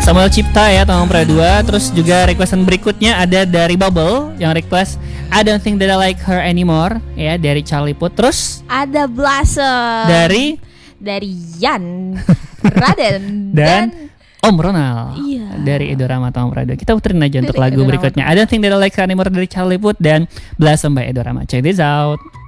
Samuel Cipta ya, Tanggung Pradua. Terus juga requestan berikutnya ada dari Bubble yang request I Don't Think That I Like Her Anymore ya, dari Charlie Puth. Terus ada Blossom dari Yan Raden dan Om Ronald. Iya. Dari Edo Rama Tanggung Pradua. Kita puterin aja Dari untuk lagu Edo Rama berikutnya. I Don't Think That I Like Her Anymore dari Charlie Puth dan Blossom by Edo Rama. Check this out.